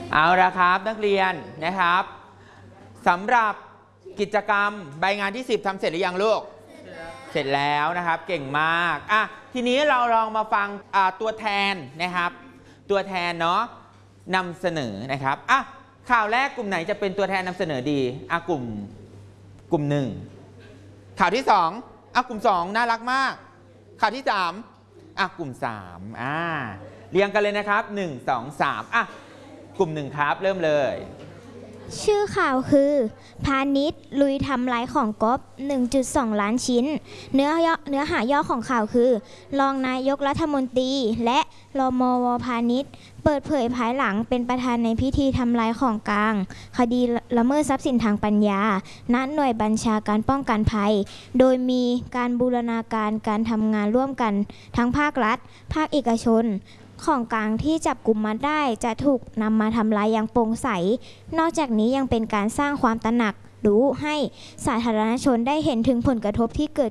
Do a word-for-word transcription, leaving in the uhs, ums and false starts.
เอาละครับนักเรียนนะครับสำหรับกิจกรรมใบงานที่สิบทำเสร็จหรือยังลูกเสร็จแล้วนะครับเก่งมากอ่ะทีนี้เราลองมาฟังตัวแทนนะครับตัวแทนเนาะนำเสนอนะครับอ่ะข่าวแรกกลุ่มไหนจะเป็นตัวแทนนำเสนอดีอ่ะกลุ่มกลุ่มหนึ่งข่าวที่สองอ่ะกลุ่มสองน่ารักมากข่าวที่สามอ่ะกลุ่มสามอ่าเรียงกันเลยนะครับหนึ่งสองสามอ่ะกลุ่มหนึ่งครับเริ่มเลยชื่อข่าวคือพาณิชย์ลุยทำลายของก๊อป หนึ่งจุดสอง ล้านชิ้นเนื้อย่อเนื้อหาย่อของข่าวคือรองนายกรัฐมนตรีและรมวพาณิชย์เปิดเผยภายหลังเป็นประธานในพิธีทำลายของกลางคดีละเมิดทรัพย์สินทางปัญญาณหน่วยบัญชาการป้องกันภัยโดยมีการบูรณาการการทำงานร่วมกันทั้งภาครัฐภาคเอกชนของกลางที่จับกลุ่มมาได้จะถูกนำมาทำลายอย่างโปร่งใสนอกจากนี้ยังเป็นการสร้างความตระหนักรู้ให้สาธารณชนได้เห็นถึงผลกระทบที่เกิด